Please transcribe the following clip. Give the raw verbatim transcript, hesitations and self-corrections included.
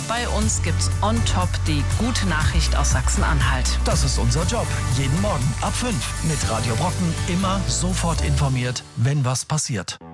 Bei uns gibt's on top die gute Nachricht aus Sachsen-Anhalt. Das ist unser Job. Jeden Morgen ab fünf mit Radio Brocken immer sofort informiert, wenn was passiert.